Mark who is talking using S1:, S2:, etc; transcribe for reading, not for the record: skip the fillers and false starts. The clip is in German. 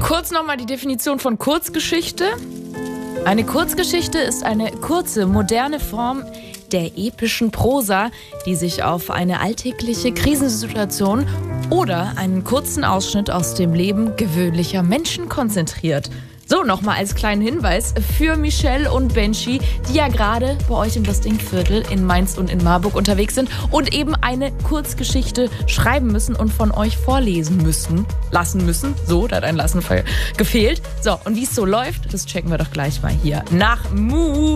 S1: Kurz nochmal die Definition von Kurzgeschichte. Eine Kurzgeschichte ist eine kurze, moderne Form der epischen Prosa, die sich auf eine alltägliche Krisensituation oder einen kurzen Ausschnitt aus dem Leben gewöhnlicher Menschen konzentriert. So, nochmal als kleinen Hinweis für Michelle und Benji, die ja gerade bei euch im Lustingviertel in Mainz und in Marburg unterwegs sind und eben eine Kurzgeschichte schreiben müssen und von euch vorlesen lassen müssen. So, da hat ein Lassen gefehlt. So, und wie es so läuft, das checken wir doch gleich mal hier nach Move.